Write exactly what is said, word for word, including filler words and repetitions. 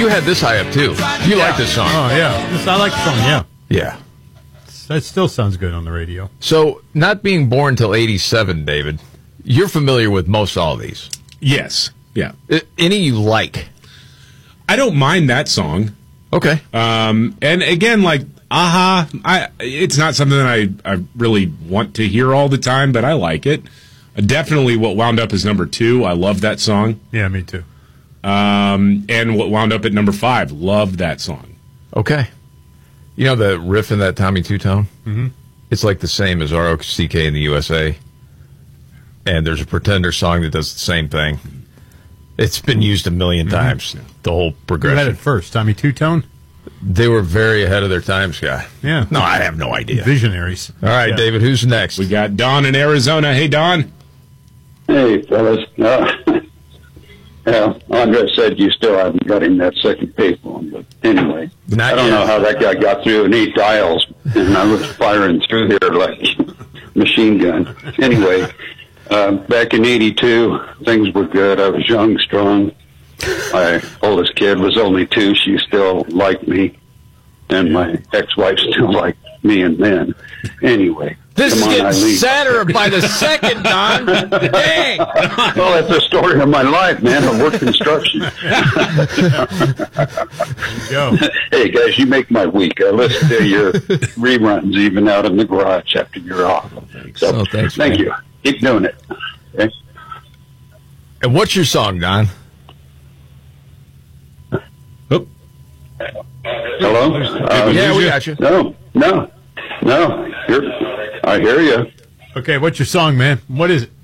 you had this high up, too. You yeah. like this song. Oh, yeah. This, I like the song, yeah. Yeah. That still sounds good on the radio. So, not being born till eighty-seven, David, you're familiar with most all these. Yes. Yeah. Uh, any you like? I don't mind that song. Okay. Um, and again, like, aha, I it's not something that I, I really want to hear all the time, but I like it. Uh, definitely what wound up as number two. I love that song. Yeah, me too. Um, and what wound up at number five. Loved that song. Okay. You know the riff in that Tommy Two-Tone? Mm-hmm. It's like the same as R O C K in the U S A. And there's a Pretender song that does the same thing. It's been used a million times, mm-hmm. the whole progression. Who had it first, Tommy Two-Tone? They were very ahead of their time, Scott. Yeah. No, I have no idea. Visionaries. All right, yeah. David, who's next? We got Don in Arizona. Hey, Don. Hey, fellas. Uh, yeah, Andre said you still haven't got him that second payphone, but anyway. Not I don't yet. know how that guy got through an eight dials, and I was firing through there like machine gun. Anyway, uh, back in eighty-two, things were good. I was young, strong. My oldest kid was only two. She still liked me, and my ex-wife still liked me and then. Anyway. This Come is on, getting Eileen. sadder by the second, Don. Dang. Well, that's the story of my life, man. I work construction. Go. Hey, guys, you make my week. I listen to your reruns even out in the garage after you're off. So, Oh, thanks, thank man. you. Keep doing it. Okay? And what's your song, Don? Oh. Hello? Uh, Yeah, we got you. No, no, no. You're, I hear you. Okay, what's your song, man? What is it?